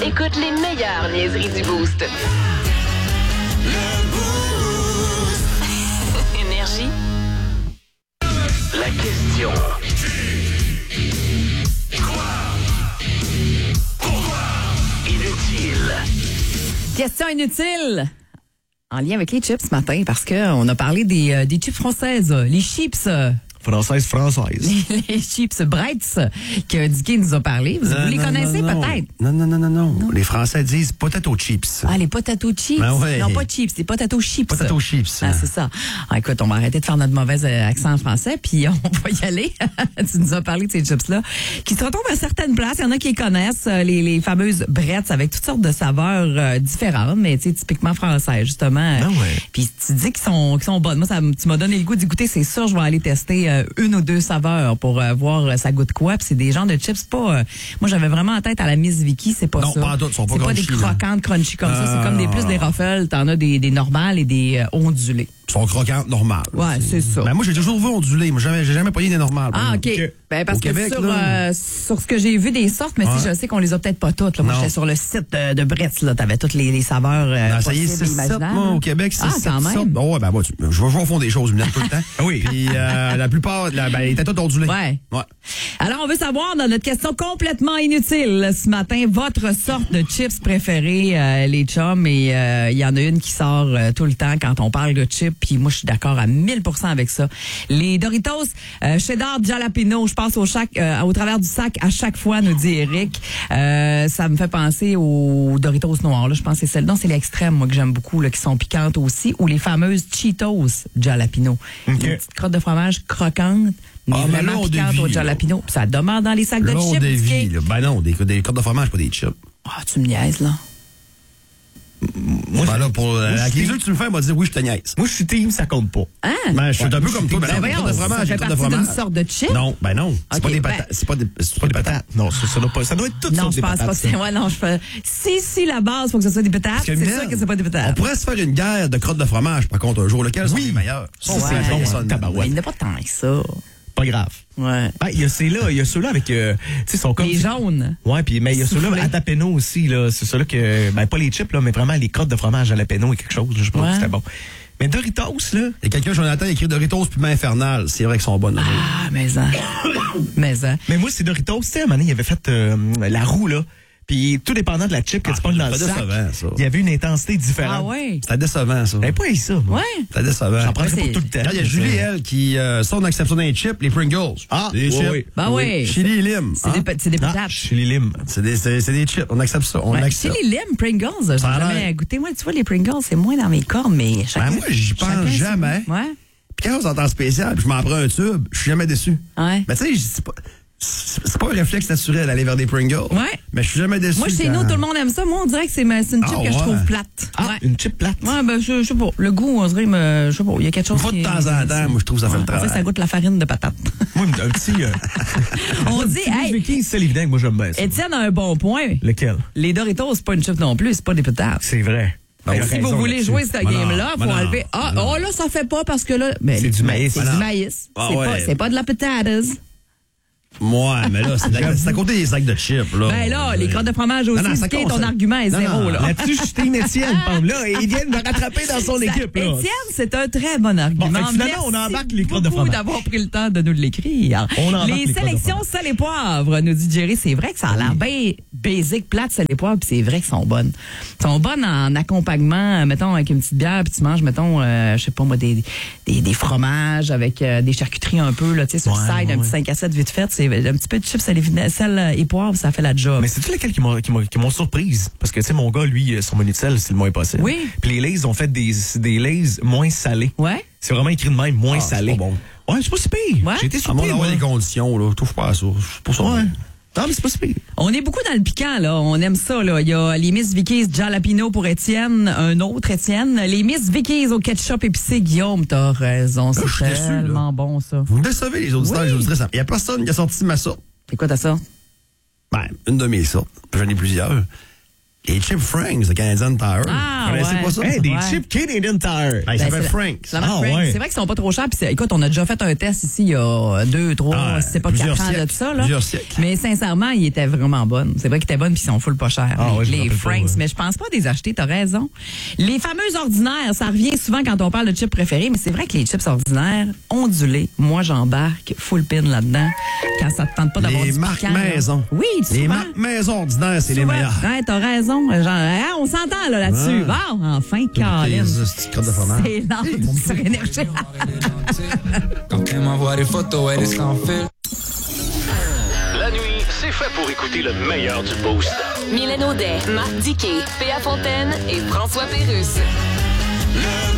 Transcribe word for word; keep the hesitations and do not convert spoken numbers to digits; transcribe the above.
Écoute les meilleures niaiseries du Boost. Énergie. La question. Inutile. Question inutile. En lien avec les chips ce matin, parce qu'on a parlé des, euh, des chips françaises, les chips. Française, française. Les, les chips Breitz que Dicky nous a parlé. Vous, vous les non, connaissez non, non. peut-être? Non, non, non, non, non. Les Français disent potato chips. Ah, les potato chips. Ben ouais. Non, pas chips, c'est potato chips. Potato chips. Ah, c'est ça. Ah, écoute, on va arrêter de faire notre mauvais euh, accent français, puis on va y aller. Tu nous as parlé de ces chips-là, qui se retrouvent à certaines places. Il y en a qui les connaissent, euh, les, les fameuses Breitz, avec toutes sortes de saveurs euh, différentes, mais tu sais, typiquement françaises, justement. Ah ouais. Puis tu dis qu'ils sont, qu'ils sont bonnes. Moi, ça, tu m'as donné le goût d'y goûter, c'est sûr, je vais aller tester euh, une ou deux saveurs pour euh, voir euh, ça goûte quoi. Puis c'est des genres de chips pas... Euh, moi, j'avais vraiment en tête à la Miss Vicky, c'est pas Non, ça. pas en tout, ils sont pas c'est pas des crunchy, là. croquantes crunchy comme ça. C'est Ah, comme des non, plus non. des ruffles. T'en as des, des normales et des euh, ondulés. Ils sont croquantes normales. Ouais, c'est ça. Ben moi, j'ai toujours vu ondulés. Moi, jamais, j'ai jamais payé des normales. Ah, OK. Donc, Ben, parce au que Québec, sur, là, euh, sur ce que j'ai vu des sortes, mais Ouais. si je sais qu'on les a peut-être pas toutes. Là. Moi, Non. j'étais sur le site de, de Bretz, là. T'avais toutes les, les saveurs euh, non, ça y est, possibles et six sept, imaginables. moi, au Québec, c'est Ah, sept quand même. sortes. Oh, ouais, ben, moi, tu- je vais jouer au fond des choses, je me donne tout le temps. Ah oui. Puis, euh, la plupart, la, ben, ils étaient tous ondulés. Ouais. Ouais. Alors, on veut savoir, dans notre question complètement inutile ce matin, votre sorte de chips préférée, euh, les chums. Et euh, il y en a une qui sort euh, tout le temps quand on parle de chips. Puis moi, je suis d'accord à mille pour cent avec ça. Les Doritos euh, cheddar jalapeno, je passe au, chaque, euh, au travers du sac à chaque fois, nous dit Eric. Euh, ça me fait penser aux Doritos noirs. Là. Je pense que c'est celle Non, c'est les extrêmes, moi, que j'aime beaucoup, là, qui sont piquantes aussi. Ou les fameuses Cheetos jalapeno. OK. Une petite crotte de fromage croquante. Mais Ah, mais vraiment l'eau de piquante vie, au là. jalapeno. Puis ça demeure dans les sacs de Long chips. de vie, Dicky. là. Ben non, des, des cordes de fromage, pas des chips. Ah, tu me niaises, là. Moi, ben là, pour, euh, moi, avec je les suis- œufs que tu me fais, elle va dire oui, je te niaise. Moi, je suis team, ça compte pas. Hein? Ben, je suis un peu comme toi. Ben, Ben non, voyons, crotte de ça fromage, fait des crottes de partie d'une fromage. sorte de chip? Non, ben non. C'est Ok, pas des ben- patates. C'est pas des, c'est Pas pas des des patates. patates. Non, ça, ça, doit pas, ça doit être toutes Non, sortes je des pense patates. pas. ça. C'est, ouais, non, je fais, si, si, la base, faut que ce soit des patates, Parce que, c'est man, sûr que c'est pas des On patates. pourrait se faire une guerre de crottes de fromage, par contre, un jour. Lequel sont les meilleurs? Ça, Ouais. c'est bon, ça, hein, tabarouette. Ouais, il n'y en a pas tant que ça. Pas grave. Ouais. Ben, il y a ceux-là, il y a ceux-là avec, euh, tu sais, sont comme... Les jaunes. Ouais, puis mais il y a ceux-là Soufflés. à jalapeno aussi, là. C'est ceux-là que, ben, pas les chips, là, mais vraiment les crottes de fromage à jalapeno et quelque chose, je sais pas Ouais. si c'était bon. Mais Doritos, là. Il y a quelqu'un, Jonathan, écrit Doritos piment infernal. C'est vrai qu'ils sont bonnes. Ah, mais hein. mais hein. Mais moi, c'est Doritos, tu sais, à un moment donné, il avait fait euh, la roue, là. Puis tout dépendant de la chip que Ah, tu pognes dans le c'est sac, décevant, ça. il y avait une intensité différente. Ah, ouais. C'était décevant, ça. J'avais pas eu ça, moi. Ouais. C'était décevant. J'en prendrais Ouais, pas tout le temps. Là, il y a Julie, elle, qui euh, sort une exception d'un chip, les Pringles. Ah, les oui, chips. oui. Ben oui. Chili et lime. C'est hein? des, pa- c'est des Ah, patates. chez les limes. C'est des, c'est, c'est des chips. On accepte ça. On Ouais. accepte. Chili lime, Pringles, j'ai Ça a jamais l'air. goûté. Moi, tu vois, les Pringles, c'est moins dans mes cordes, mais chacun. Ben, moi, j'y pense chacun, c'est- jamais. Ouais. Puis quand on s'entend spécial, puis je m'en prends un tube, je suis jamais déçu. Ouais. Mais tu sais, c'est pas, c'est c'est pas un réflexe naturel d'aller vers des Pringles. Ouais. Mais je suis jamais déçu. Moi, chez quand- nous, tout le monde aime ça. Moi, on dirait que c'est, ma- c'est une chip Ah, que je ouais. trouve plate. Ah, ouais. une chip plate. Ouais, ben, je, je sais pas. Le goût, on dirait, me, je sais pas. Il y a quelque chose Une fois de qui- temps en temps, moi, je trouve que ça fait le On dirait que travail. ça goûte la farine de patate. Moi, un petit. Euh, On dit, hey, Vicky, c'est évident que moi, j'aime bien ça. Étienne a un bon point. Lequel? Les Doritos, c'est pas une chip non plus, c'est pas des patates. C'est vrai. Ben, Il a Si raison vous voulez là-dessus. jouer cette Ben non, game-là, ben faut non, enlever. Ah, ben non. oh là, ça fait pas parce que là. Mais C'est du maïs. C'est Ben du non. maïs. Ah c'est, ouais. pas, c'est pas de la potatoes. Ouais, mais là, c'est, la- c'est à côté des sacs de chips, là. Ben là, les crottes de fromage aussi, Non, non, ça Dicky, compte, ton ça. argument est Non, zéro, non. là. Là-dessus, je suis team Étienne, Pam. Là, et il vient de me rattraper dans son Ça- équipe, là. Étienne, c'est un très bon argument. Bon, fait que finalement, Merci on embarque les crottes de beaucoup fromage. d'avoir pris le temps de nous l'écrire. On embarque les les crottes de sélections fromage. sel et poivre, nous dit Jerry, c'est vrai que ça a l'air bien basic, plate, sel et poivre, puis c'est vrai qu'elles sont bonnes. Elles sont bonnes en accompagnement, mettons, avec une petite bière, puis tu manges, mettons, euh, je sais pas moi, des, des, des fromages avec euh, des charcuteries un peu, là, tu sais, sur le Ouais, side, ouais, un ouais. petit cinq à sept vite fait, c'est un petit peu de chips, sel et, sel et poivre, ça fait la job. Mais c'est-tu lesquels qui m'ont, qui m'ont, qui m'ont surprise? Parce que, tu sais, mon gars, lui, son menu de sel, c'est le moins possible. Oui. Puis les Lays ont fait des, des Lays moins salés. Ouais? C'est vraiment écrit de même, moins Ah, c'est salé. pas bon. Ouais, c'est pas si pire. Ouais. J'ai été À mon surpris, avoir moi. les conditions, là. Je trouve pas à ça. C'est pour ça. Ouais. Non, mais c'est pas si pire. On est beaucoup dans le piquant, là. On aime ça, là. Il y a les Miss Vicky's jalapeno pour Étienne, un autre Étienne. Les Miss Vicky's au ketchup épicé, Guillaume, t'as raison. C'est je suis déçu, là. tellement bon, ça. Vous me décevez, les auditeurs Oui. et les auditrices. Il y a personne qui a sorti ma sorte. C'est quoi, t'as ça? Ben, une de mes sortes. J'en ai plusieurs. Les chips Franks de Canadian Tire. Ah, Vous connaissez ouais. pas ça? Hey, des Ouais. chips Canadian Tire. Ben, il Ben, s'appelle c'est- Franks. c'est la marque Ah, Frank. ouais. C'est vrai qu'ils sont pas trop chers. Puis c'est- écoute, on a déjà fait un test ici il y a deux, trois, Ah, si c'est pas plusieurs quatre ans de siècles. ça. Là. Plusieurs siècles. Mais sincèrement, ils étaient vraiment bonnes. C'est vrai qu'ils étaient bonnes puis ils sont full pas chers. Ah, ouais, je me les rappelle pas, Franks, ouais. mais je pense pas des acheter, t'as raison. Les fameux ordinaires, ça revient souvent quand on parle de chips préférés, mais c'est vrai que les chips ordinaires, ondulés, moi j'embarque full pin là-dedans quand ça te tente pas d'avoir Les du marques piquant, là. maison. Oui, Les souvent. marques maison ordinaires, c'est les Souvent. meilleures. Ouais, t'as raison. Genre, hein, on s'entend là, là-dessus. Ouais. Bon, enfin, Les Caroline. petites crottes de fromage. C'est lent, sur énergie. Quand tu m'envoies des photos, elle est sans fil. La nuit, c'est fait pour écouter le meilleur du Boost. Mylène Audet, Marc Diquet, Péa Fontaine et François Pérusse. Le